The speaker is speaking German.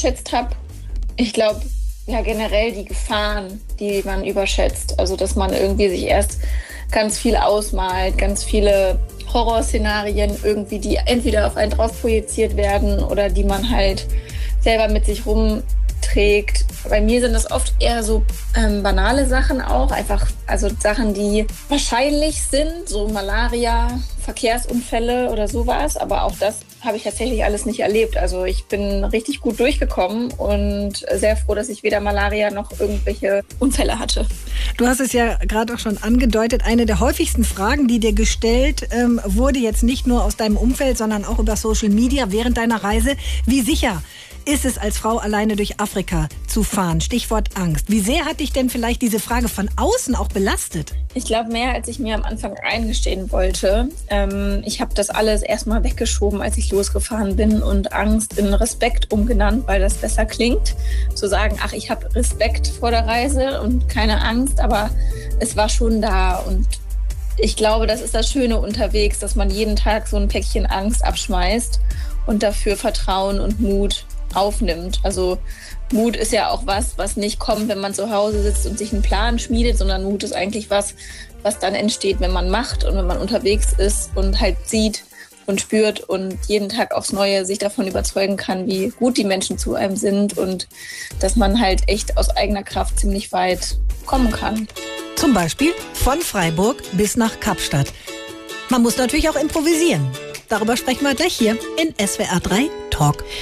überschätzt habe. Ich glaube, ja, generell die Gefahren, die man überschätzt. Also, dass man irgendwie sich erst ganz viel ausmalt, ganz viele Horrorszenarien irgendwie, die entweder auf einen drauf projiziert werden oder die man halt selber mit sich rumträgt. Bei mir sind das oft eher so banale Sachen auch, einfach also Sachen, die wahrscheinlich sind, so Malaria, Verkehrsunfälle oder sowas, aber auch das habe ich tatsächlich alles nicht erlebt. Also ich bin richtig gut durchgekommen und sehr froh, dass ich weder Malaria noch irgendwelche Unfälle hatte. Du hast es ja gerade auch schon angedeutet, eine der häufigsten Fragen, die dir gestellt wurde, jetzt nicht nur aus deinem Umfeld, sondern auch über Social Media während deiner Reise. Wie sicher ist es als Frau alleine durch Afrika zu fahren? Stichwort Angst. Wie sehr hat dich denn vielleicht diese Frage von außen auch belastet? Ich glaube, mehr als ich mir am Anfang eingestehen wollte. Ich habe das alles erstmal weggeschoben, als ich losgefahren bin und Angst in Respekt umgenannt, weil das besser klingt. Zu sagen, ach, ich habe Respekt vor der Reise und keine Angst, aber es war schon da. Und ich glaube, das ist das Schöne unterwegs, dass man jeden Tag so ein Päckchen Angst abschmeißt und dafür Vertrauen und Mut aufnimmt. Also Mut ist ja auch was nicht kommt, wenn man zu Hause sitzt und sich einen Plan schmiedet, sondern Mut ist eigentlich was dann entsteht, wenn man macht und wenn man unterwegs ist und halt sieht und spürt und jeden Tag aufs Neue sich davon überzeugen kann, wie gut die Menschen zu einem sind und dass man halt echt aus eigener Kraft ziemlich weit kommen kann. Zum Beispiel von Freiburg bis nach Kapstadt. Man muss natürlich auch improvisieren. Darüber sprechen wir gleich hier in SWR 3 Talk.